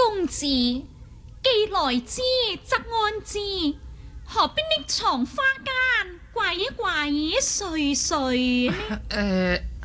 公子，既來之則安之，何必匿藏花間，怪嘢怪嘢碎碎呢？